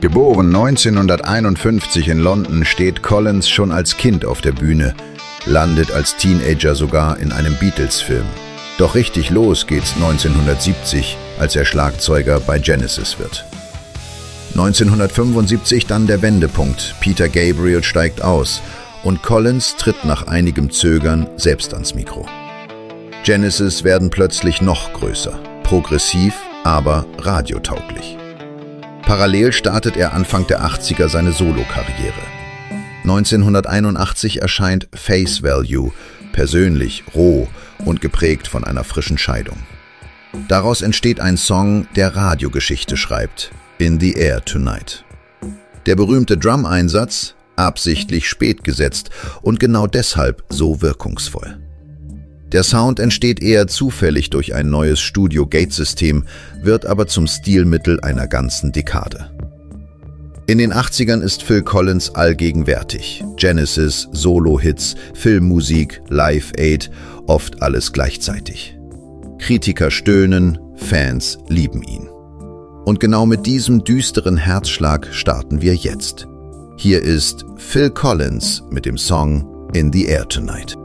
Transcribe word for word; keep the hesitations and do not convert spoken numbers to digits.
Geboren neunzehnhunderteinundfünfzig in London, steht Collins schon als Kind auf der Bühne, landet als Teenager sogar in einem Beatles-Film. Doch richtig los geht's neunzehnhundertsiebzig, als er Schlagzeuger bei Genesis wird. neunzehnhundertfünfundsiebzig dann der Wendepunkt. Peter Gabriel steigt aus und Collins tritt nach einigem Zögern selbst ans Mikro. Genesis werden plötzlich noch größer, progressiv, aber radiotauglich. Parallel startet er Anfang der achtziger seine Solokarriere. neunzehnhunderteinundachtzig erscheint Face Value, persönlich, roh und geprägt von einer frischen Scheidung. Daraus entsteht ein Song, der Radiogeschichte schreibt, In the Air Tonight. Der berühmte Drum-Einsatz, absichtlich spät gesetzt und genau deshalb so wirkungsvoll. Der Sound entsteht eher zufällig durch ein neues Studio-Gate-System, wird aber zum Stilmittel einer ganzen Dekade. In den achtzigern ist Phil Collins allgegenwärtig. Genesis, Solo-Hits, Filmmusik, Live-Aid, oft alles gleichzeitig. Kritiker stöhnen, Fans lieben ihn. Und genau mit diesem düsteren Herzschlag starten wir jetzt. Hier ist Phil Collins mit dem Song In the Air Tonight.